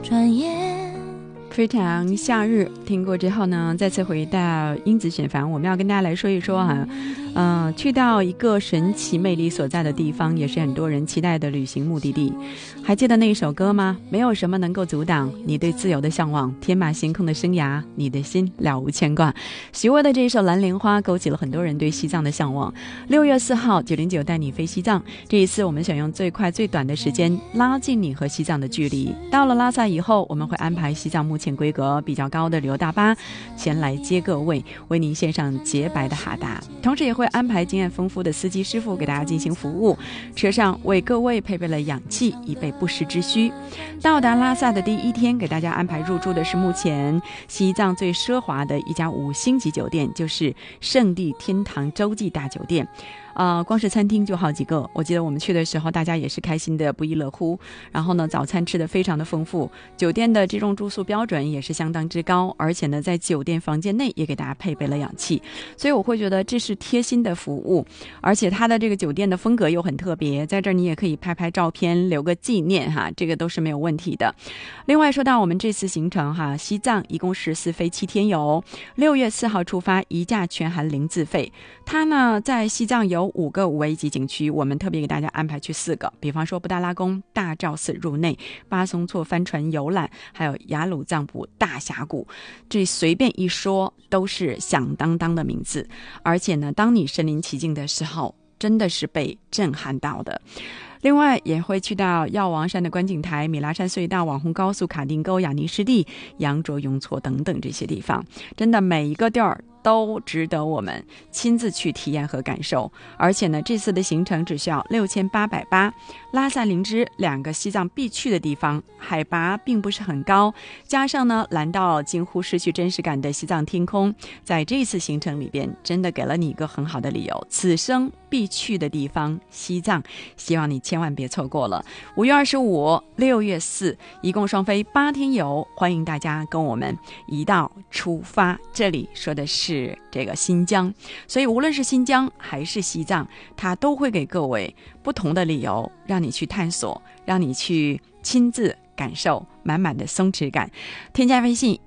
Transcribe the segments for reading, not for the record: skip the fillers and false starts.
转眼非常夏日听过之后呢，再次回到英子选房，我们要跟大家来说一说去到一个神奇魅力所在的地方，也是很多人期待的旅行目的地。还记得那一首歌吗？没有什么能够阻挡你对自由的向往，天马行空的生涯，你的心了无牵挂。许巍的这一首《蓝莲花》勾起了很多人对西藏的向往。6月4号909带你飞西藏，这一次我们想用最快最短的时间拉近你和西藏的距离。到了拉萨以后，我们会安排西藏目前规格比较高的旅游大巴前来接各位，为您献上洁白的哈达，同时也会安排经验丰富的司机师傅给大家进行服务。车上为各位配备了氧气，以备不时之需。到达拉萨的第一天，给大家安排入住的是目前西藏最奢华的一家5星级酒店，就是圣地天堂洲际大酒店。光是餐厅就好几个，我记得我们去的时候大家也是开心的不亦乐乎。然后呢，早餐吃的非常的丰富，酒店的这种住宿标准也是相当之高，而且呢在酒店房间内也给大家配备了氧气，所以我会觉得这是贴心的服务。而且它的这个酒店的风格又很特别，在这儿你也可以拍拍照片留个纪念这个都是没有问题的。另外说到我们这次行程西藏一共是4飞7天游，6月4号出发，一价全含零自费。它呢在西藏有5个5A级景区，我们特别给大家安排去4个，比方说布达拉宫、大昭寺入内、巴松措帆船游览，还有雅鲁藏布大峡谷。这随便一说都是响当当的名字，而且呢当你身临其境的时候真的是被震撼到的。另外也会去到药王山的观景台、米拉山隧道、网红高速、卡丁沟、雅尼湿地、羊卓雍措等等这些地方，真的每一个地儿都值得我们亲自去体验和感受。而且呢这次的行程只需要6880，拉萨林芝2个西藏必去的地方，海拔并不是很高，加上呢蓝到近乎失去真实感的西藏天空，在这次行程里边真的给了你一个很好的理由，此生必去的地方西藏，希望你千万别错过了。5月25、6月4，一共双飞8天游，欢迎大家跟我们一道出发。这里说的是这个新疆，所以无论是新疆还是西藏，它都会给各位不同的理由，让你去探索，让你去亲自感受满满的松弛感。添加微信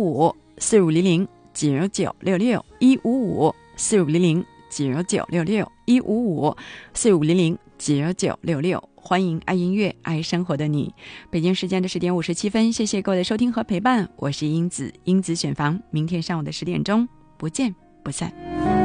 155-4500-9966，155-4500-9966，155-4500-9966，欢迎爱音乐爱生活的你。北京时间的10点57分，谢谢各位的收听和陪伴，我是英子，英子选房，明天上午的10点钟不见不散。